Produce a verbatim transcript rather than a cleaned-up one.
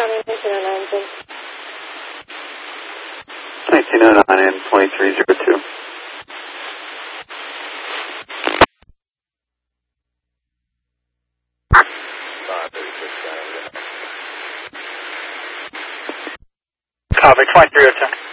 County nineteen oh nine, Jim. nineteen oh nine and twenty-three oh two. Copy, twenty-three oh two.